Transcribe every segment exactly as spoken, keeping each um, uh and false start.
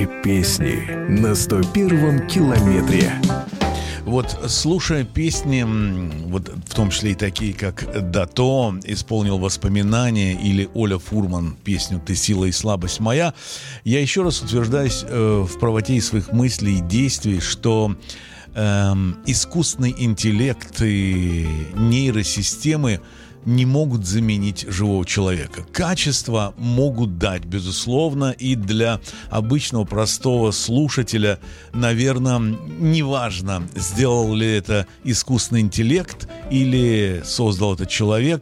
песни на сто первом километре. Вот, слушая песни, вот в том числе и такие, как «Дато», «Исполнил воспоминания» или Оля Фурман песню «Ты сила и слабость моя», я еще раз утверждаюсь э, в правоте своих мыслей и действий, что э, искусственный интеллект и нейросистемы не могут заменить живого человека. Качества могут дать, безусловно, и для обычного простого слушателя, наверное, неважно, сделал ли это искусственный интеллект или создал это человек,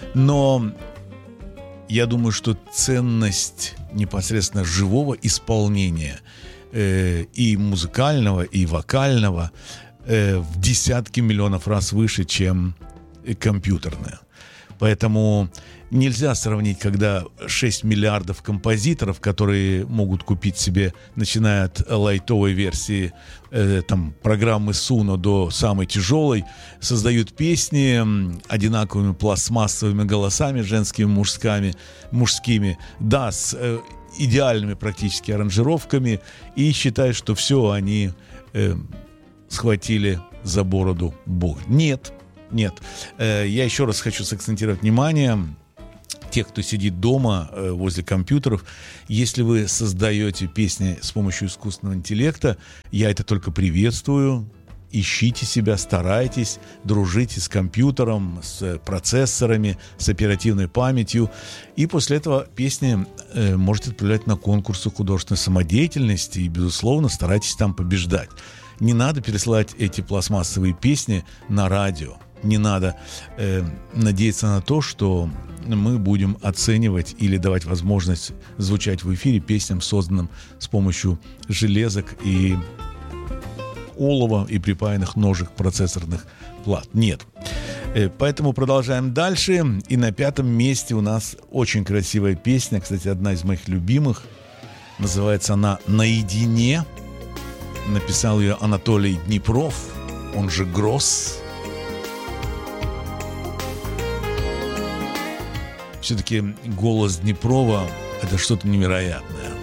но я думаю, что ценность непосредственно живого исполнения э, и музыкального, и вокального э, в десятки миллионов раз выше, чем компьютерная. Поэтому нельзя сравнить, когда шесть миллиардов композиторов, которые могут купить себе, начиная от лайтовой версии э, там, программы Suno до самой тяжелой, создают песни одинаковыми пластмассовыми голосами, женскими, мужскими, мужскими, да, с э, идеальными практически аранжировками, и считают, что все, они э, схватили за бороду Бог. Нет. Нет, я еще раз хочу сакцентировать внимание тех, кто сидит дома возле компьютеров. Если вы создаете песни с помощью искусственного интеллекта, я это только приветствую. Ищите себя, старайтесь, дружите с компьютером, с процессорами, с оперативной памятью. И после этого песни э, можете отправлять на конкурсы художественной самодеятельности и, безусловно, старайтесь там побеждать. Не надо пересылать эти пластмассовые песни на радио. Не надо э, надеяться на то, что мы будем оценивать или давать возможность звучать в эфире песням, созданным с помощью железок и олова и припаянных ножек процессорных плат. Нет. Э, поэтому продолжаем дальше. И на пятом месте у нас очень красивая песня, кстати, одна из моих любимых. Называется она «Наедине». Написал ее Анатолий Днипров, он же Гросс. Все-таки голос Днипрова — это что-то невероятное.